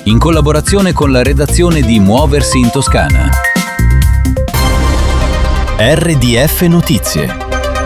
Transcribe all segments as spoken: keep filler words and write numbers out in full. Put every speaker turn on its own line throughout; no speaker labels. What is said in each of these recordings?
in collaborazione con la redazione di Muoversi in Toscana. R D F Notizie.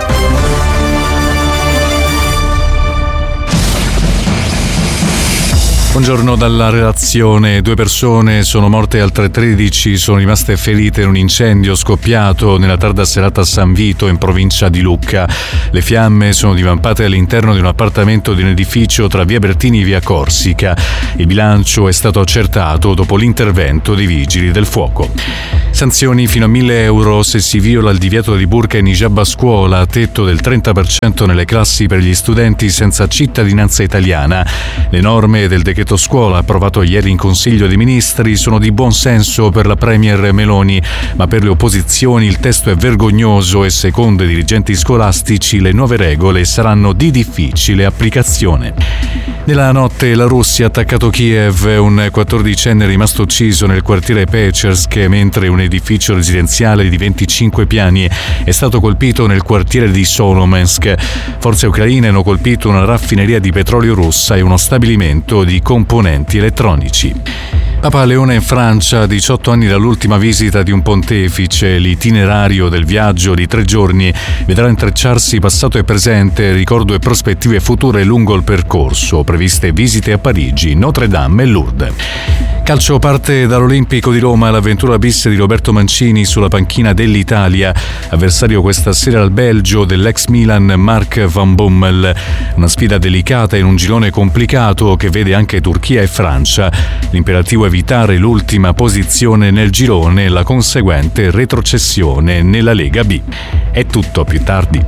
Buongiorno dalla redazione. Due persone sono morte, altre tredici sono rimaste ferite in un incendio scoppiato nella tarda serata a San Vito, in provincia di Lucca. Le fiamme sono divampate all'interno di un appartamento di un edificio tra via Bertini e via Corsica. Il bilancio è stato accertato dopo l'intervento dei vigili del fuoco. Sanzioni fino a mille euro se si viola il divieto di burka e hijab a scuola, tetto del trenta per cento nelle classi per gli studenti senza cittadinanza italiana. Le norme del decreto scuola approvato ieri in Consiglio dei Ministri sono di buon senso per la Premier Meloni, ma per le opposizioni il testo è vergognoso e secondo i dirigenti scolastici le nuove regole saranno di difficile applicazione. Nella notte la Russia ha attaccato Kiev, un quattordicenne è rimasto ucciso nel quartiere Pechersk, mentre un edificio residenziale di venticinque piani è stato colpito nel quartiere di Solomensk. Forze ucraine hanno colpito una raffineria di petrolio russa e uno stabilimento di componenti elettronici. Papa Leone in Francia, diciotto anni dall'ultima visita di un pontefice. L'itinerario del viaggio di tre giorni vedrà intrecciarsi passato e presente, ricordo e prospettive future lungo il percorso, previste visite a Parigi, Notre Dame e Lourdes. Calcio parte dall'Olimpico di Roma l'avventura bis di Roberto Mancini sulla panchina dell'Italia, avversario questa sera al Belgio dell'ex Milan Mark Van Bommel. Una sfida delicata in un girone complicato che vede anche Turchia e Francia. L'imperativo è evitare l'ultima posizione nel girone e la conseguente retrocessione nella Lega B. È tutto, più tardi.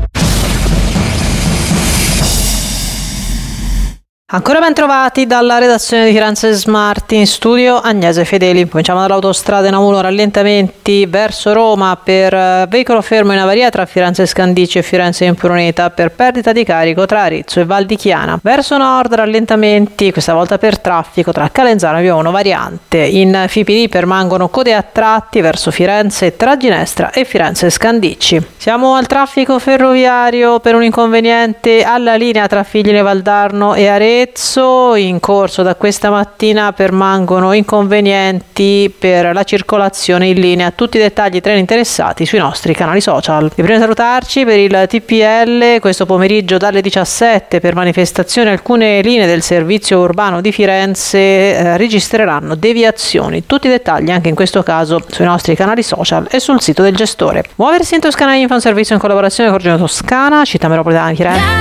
Ancora ben trovati dalla redazione di Firenze Smart, in studio Agnese Fedeli. Cominciamo dall'autostrada in A uno, rallentamenti verso Roma per veicolo fermo in avaria tra Firenze Scandicci e Firenze Impruneta per perdita di carico tra Arezzo e Val di Chiana. Verso nord rallentamenti, questa volta per traffico tra Calenzano e via uno variante. In F I P D permangono code a tratti verso Firenze tra Ginestra e Firenze Scandicci. Siamo al traffico ferroviario per un inconveniente alla linea tra Figline Valdarno e Arezzo. In corso da questa mattina permangono inconvenienti per la circolazione in linea. Tutti i dettagli treni interessati sui nostri canali social. E prima di salutarci, per il T P L questo pomeriggio dalle diciassette per manifestazione alcune linee del servizio urbano di Firenze eh, registreranno deviazioni. Tutti i dettagli anche in questo caso sui nostri canali social e sul sito del gestore. Muoversi in Toscana Info, un servizio in collaborazione con Regione Toscana, Città Metropolitana di Firenze.